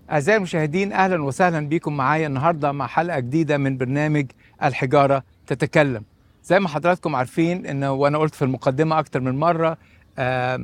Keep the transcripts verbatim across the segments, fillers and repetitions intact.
أعزائي المشاهدين، أهلا وسهلا بكم معايا النهاردة مع حلقة جديدة من برنامج الحجارة تتكلم. زي ما حضراتكم عارفين إن وأنا قلت في المقدمة أكتر من مرة، آه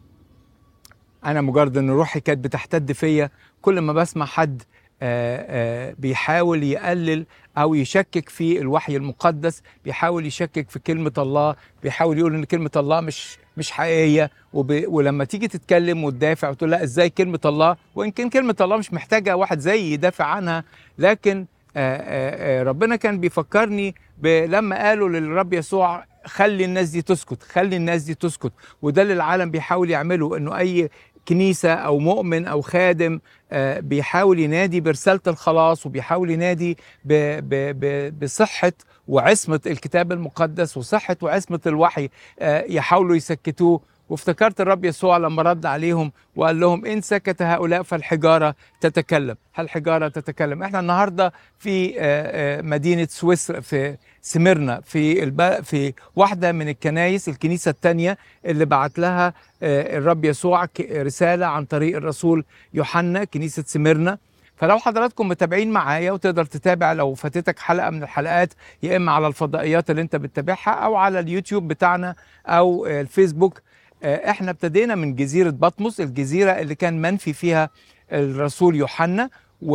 أنا مجرد إن روحي كانت بتحتد فيا كل ما بسمع حد آه آه بيحاول يقلل أو يشكك في الوحي المقدس، بيحاول يشكك في كلمة الله، بيحاول يقول إن كلمة الله مش مش حقيقية. وب... ولما تيجي تتكلم وتدافع وتقول لا ازاي كلمة الله، وان كان كلمة الله مش محتاجة واحد زيي يدافع عنها، لكن آآ آآ ربنا كان بيفكرني لما قالوا للرب يسوع خلي الناس دي تسكت، خلي الناس دي تسكت. وده اللي العالم بيحاول يعمله، انه اي كنيسة او مؤمن او خادم بيحاول ينادي برسالة الخلاص، وبيحاول ينادي ب... ب... ب... بصحة وعصمة الكتاب المقدس وصحة وعصمة الوحي، يحاولوا يسكتوه. وافتكرت الرب يسوع لما رد عليهم وقال لهم إن سكت هؤلاء فالحجارة تتكلم. الحجارة تتكلم. احنا النهاردة في مدينة سويسرا، في سميرنا، في الب... في واحدة من الكنايس، الكنيسة الثانية اللي بعت لها الرب يسوع رسالة عن طريق الرسول يوحنا، كنيسة سميرنا. فلو حضراتكم متابعين معايا وتقدر تتابع لو فاتتك حلقة من الحلقات، يا إما على الفضائيات اللي انت بتتابعها أو على اليوتيوب بتاعنا أو الفيسبوك. احنا ابتدينا من جزيرة بطمس، الجزيرة اللي كان منفي فيها الرسول يوحنا،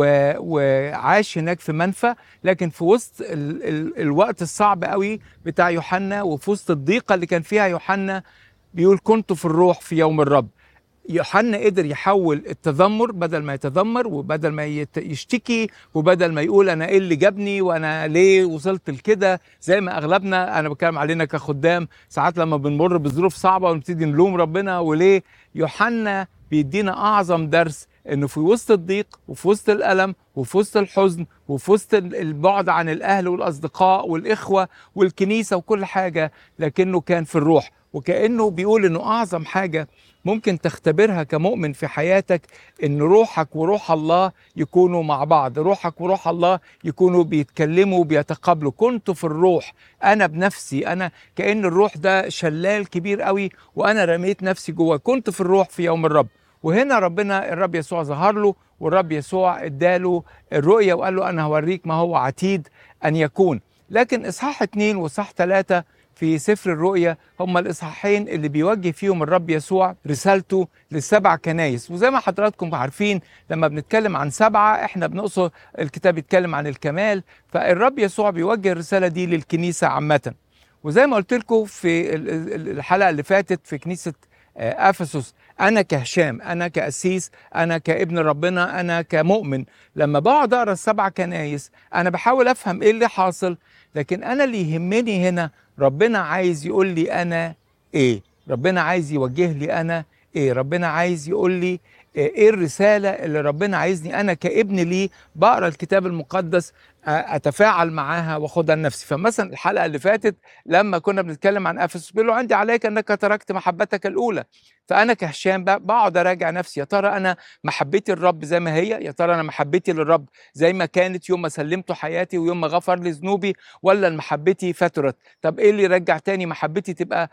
وعاش هناك في منفى. لكن في وسط ال ال الوقت الصعب قوي بتاع يوحنا، وفي وسط الضيقة اللي كان فيها يوحنا، بيقول كنت في الروح في يوم الرب. يوحنا قدر يحول التذمر، بدل ما يتذمر وبدل ما يشتكي وبدل ما يقول انا ايه اللي جابني وانا ليه وصلت لكده، زي ما اغلبنا، انا بتكلم علينا كخدام، ساعات لما بنمر بظروف صعبه ونبتدي نلوم ربنا وليه. يوحنا بيدينا اعظم درس، انه في وسط الضيق وفي وسط الالم وفي وسط الحزن وفي وسط البعد عن الاهل والاصدقاء والاخوه والكنيسه وكل حاجه، لكنه كان في الروح. وكانه بيقول انه اعظم حاجه ممكن تختبرها كمؤمن في حياتك ان روحك وروح الله يكونوا مع بعض، روحك وروح الله يكونوا بيتكلموا وبيتقابلوا. كنت في الروح، انا بنفسي، انا كأن الروح ده شلال كبير قوي وانا رميت نفسي جوه. كنت في الروح في يوم الرب. وهنا ربنا الرب يسوع ظهر له، والرب يسوع اداله الرؤية وقال له انا هوريك ما هو عتيد ان يكون. لكن اصحاح اتنين واصحاح ثلاثة في سفر الرؤيا هم الإصحاحين اللي بيوجه فيهم الرب يسوع رسالته للسبع كنايس. وزي ما حضراتكم عارفين، لما بنتكلم عن سبعة احنا بنقصد الكتاب يتكلم عن الكمال، فالرب يسوع بيوجه الرسالة دي للكنيسة عامة. وزي ما قلت لكم في الحلقة اللي فاتت في كنيسة أفسس، أنا كهشام، أنا كأسيس، أنا كابن ربنا، أنا كمؤمن، لما بقعد أقرأ السبع كنايس أنا بحاول أفهم إيه اللي حاصل. لكن أنا اللي يهمني هنا ربنا عايز يقول لي أنا إيه، ربنا عايز يوجه لي أنا إيه، ربنا عايز يقول لي إيه الرسالة اللي ربنا عايزني أنا كابن ليه بقرأ الكتاب المقدس أتفاعل معاها وأخدها لنفسي. فمثلا الحلقة اللي فاتت لما كنا بنتكلم عن أفسس، بيقول له عندي عليك أنك تركت محبتك الأولى. فأنا كهشام بقعد أراجع نفسي، يا ترى أنا محبتي للرب زي ما هي؟ يا ترى أنا محبتي للرب زي ما كانت يوم ما سلمته حياتي ويوم ما غفر لي ذنوبي، ولا محبتي فترت؟ طب إيه اللي يرجع تاني محبتي تبقى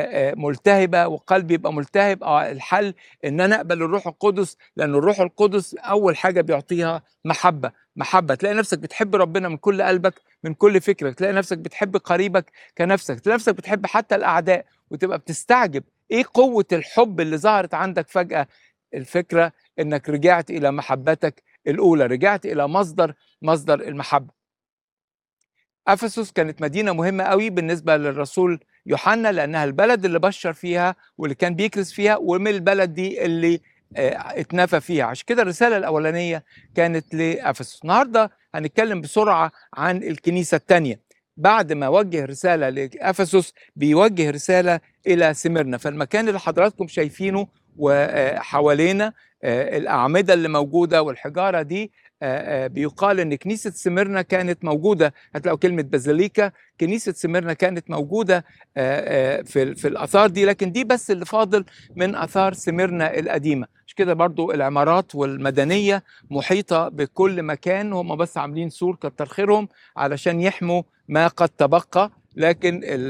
ملتهبة وقلبي يبقى ملتهب؟ آه الحل إن أنا أقبل الروح القدس، لأن الروح القدس أول حاجة بيعطيها محبة. محبة، تلاقي نفسك بتحب ربنا من كل قلبك من كل فكرك، تلاقي نفسك بتحب قريبك كنفسك، تلاقي نفسك بتحب حتى الأعداء، وتبقى بتستعجب إيه قوة الحب اللي ظهرت عندك فجأة. الفكرة إنك رجعت إلى محبتك الأولى، رجعت إلى مصدر مصدر المحبة. أفسس كانت مدينة مهمة قوي بالنسبة للرسول يوحنا، لأنها البلد اللي بشر فيها واللي كان بيكرز فيها، ومن البلد دي اللي اتنفى فيها. عشان كده الرسالة الأولانية كانت لأفسس. النهاردة هنتكلم بسرعة عن الكنيسة الثانية. بعد ما وجه رسالة لأفسس بيوجه رسالة إلى سميرنا. فالمكان اللي حضراتكم شايفينه وحوالينا الأعمدة اللي موجودة والحجارة دي، بيقال ان كنيسة سميرنا كانت موجودة. هتلاقوا كلمة بازيليكا، كنيسة سميرنا كانت موجودة في في الآثار دي، لكن دي بس اللي فاضل من آثار سميرنا القديمة. مش كده برضو العمارات والمدنية محيطة بكل مكان، هم بس عاملين سور كتر خيرهم علشان يحموا ما قد تبقى، لكن